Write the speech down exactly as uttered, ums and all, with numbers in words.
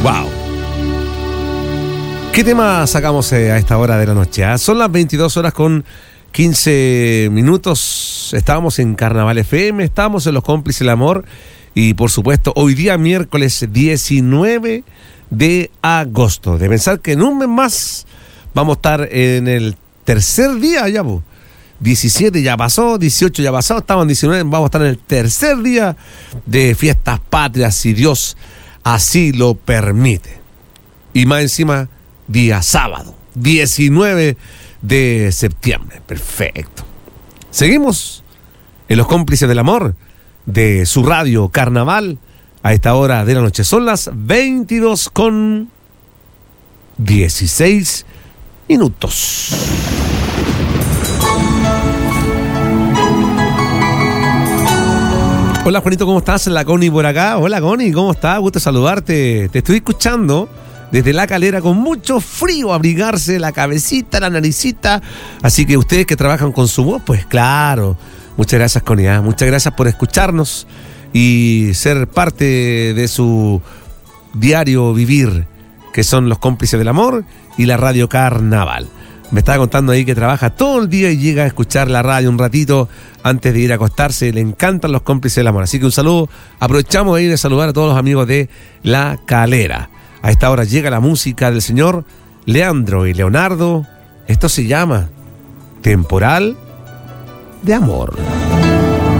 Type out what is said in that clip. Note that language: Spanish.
Wow. ¿Qué tema sacamos eh, a esta hora de la noche? ¿Ah? Son las veintidós horas con quince minutos. Estábamos en Carnaval F M, estábamos en Los Cómplices del Amor. Y por supuesto, hoy día miércoles diecinueve de agosto. De pensar que en un mes más vamos a estar en el tercer día ya, pues. diecisiete ya pasó, dieciocho ya pasó, estamos en diecinueve, vamos a estar en el tercer día de fiestas patrias, si Dios así lo permite. Y más encima, día sábado, diecinueve de septiembre. Perfecto. Seguimos en Los Cómplices del Amor de su radio Carnaval a esta hora de la noche. Son las veintidós con dieciséis minutos. Hola Juanito, ¿cómo estás? La Connie por acá. Hola Connie, ¿cómo estás? Gusto saludarte. Te estoy escuchando desde La Calera con mucho frío, abrigarse la cabecita, la naricita. Así que ustedes que trabajan con su voz, pues claro. Muchas gracias Connie, ¿eh? Muchas gracias por escucharnos y ser parte de su diario vivir, que son Los Cómplices del Amor y la radio Carnaval. Me estaba contando ahí que trabaja todo el día y llega a escuchar la radio un ratito antes de ir a acostarse. Le encantan Los Cómplices del Amor. Así que un saludo. Aprovechamos de ir a saludar a todos los amigos de La Calera. A esta hora llega la música del señor Leandro y Leonardo. Esto se llama Temporal de Amor.